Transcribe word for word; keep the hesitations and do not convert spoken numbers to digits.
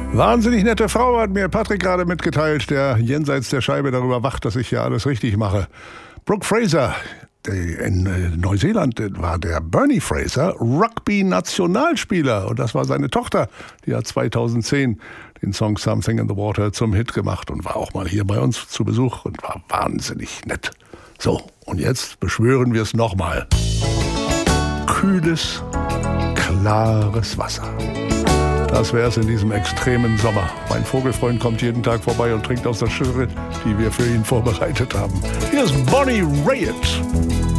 Wahnsinnig nette Frau hat mir Patrick gerade mitgeteilt, der jenseits der Scheibe darüber wacht, dass ich hier alles richtig mache. Brooke Fraser, in Neuseeland war der Bernie Fraser Rugby-Nationalspieler und das war seine Tochter. Die hat zweitausendzehn den Song Something in the Water zum Hit gemacht und war auch mal hier bei uns zu Besuch und war wahnsinnig nett. So, und jetzt beschwören wir es nochmal. Kühles, klares Wasser. Das wäre es in diesem extremen Sommer. Mein Vogelfreund kommt jeden Tag vorbei und trinkt aus der Schüssel, die wir für ihn vorbereitet haben. Hier ist Bonnie Raitt.